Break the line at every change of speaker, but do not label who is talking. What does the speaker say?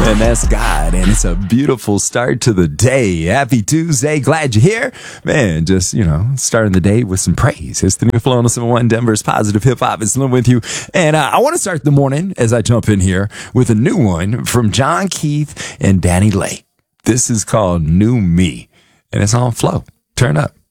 And that's God. And it's a beautiful start to the day. Happy Tuesday. Glad you're here. Man, just, starting the day with some praise. It's the new Flow on 701 Denver's Positive Hip Hop. It's Slim with you. And I want to start the morning as I jump in here with a new one from John Keith and Danny Lay. This is called New Me. And it's on Flow. Turn up.